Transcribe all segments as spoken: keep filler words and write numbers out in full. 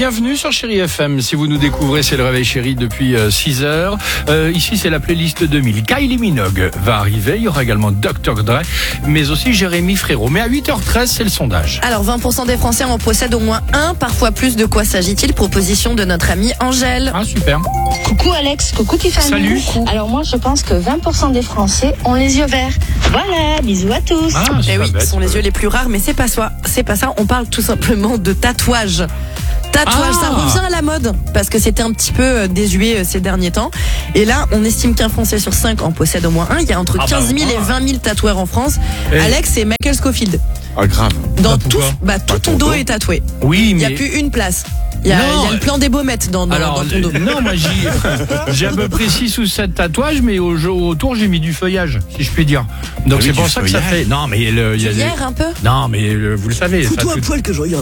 bienvenue sur Chéri F M. Si vous nous découvrez, c'est le Réveil Chéri depuis euh, six heures. Euh, ici, c'est la playlist deux mille. Kylie Minogue va arriver. Il y aura également docteur Dre, mais aussi Jérémy Frérot. Mais à huit heures treize, c'est le sondage. Alors, vingt pour cent des Français en possèdent au moins un, parfois plus. De quoi s'agit-il? Proposition de notre amie Angèle. Ah, super. Coucou Alex, coucou Tiffany. Salut. Coucou. Alors moi, je pense que vingt pour cent des Français ont les yeux verts. Voilà, bisous à tous. Ah, c'est Eh pas oui, bête. ce sont les yeux les plus rares, mais c'est pas ça. C'est pas ça. On parle tout simplement de tatouage. Tatouage, Ah. ça revient à la mode parce que c'était un petit peu euh, désuet euh, ces derniers temps. Et là, on estime qu'un Français sur cinq en possède au moins un. Il y a entre Ah bah, quinze mille et voilà. vingt mille tatoueurs en France. Et- Alex, c'est Michael Scofield. Ah, grave. Dans Ah, tout, pourquoi bah, tout Bah, ton ton dos dos. est tatoué. Oui, Il n'y mais... a plus une place. Il y a, Non, il y a le plan des baumettes dans, dans, Alors, dans ton dos. non, moi j'ai, j'ai à peu près six ou sept tatouages, mais au, autour j'ai mis du feuillage, si je puis dire. Donc Ah oui, c'est pour du ça que ça feuillage. fait. Non, mais le, il y a Tu des- hier un peu? Non, mais le- vous le savez. ça Fous-toi fait- un poil que je regarde.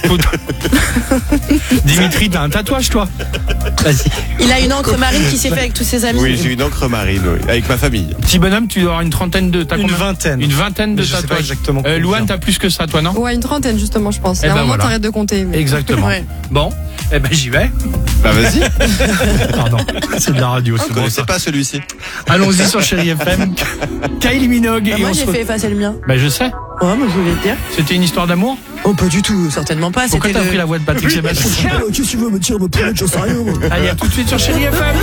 Dimitri, t'as un tatouage, toi? Vas-y. Il a une encre marine qui s'est fait avec tous ses amis. Oui, j'ai une encre marine, oui, avec ma famille. Petit bonhomme, tu dois avoir une trentaine de. T'as Une combien vingtaine. Une vingtaine de Mais je sais pas tatouages. exactement Euh, combien. Louane, t'as plus que ça, toi, non? Ouais, une trentaine justement, je pense. Eh À un ben moment, voilà. t'arrêtes de compter. mais- Exactement. Ouais. Bon, eh ben j'y vais. Bah vas-y, Pardon, c'est de la radio, je c'est bon connaissais ça. pas celui-ci. Allons-y sur Chéri F M. Kylie Minogue. Bah, et moi, on j'ai se... fait effacer le mien. Bah je sais. Ouais, mais je voulais te dire. C'était une histoire d'amour. Oh, pas du tout, certainement pas. Pourquoi C'était t'as de- pris la voix de Patrick Sébastien? Qu'est-ce que tu veux me dire, me prendre, j'en sais rien, moi. Allez, à tout de suite sur Chéri F M.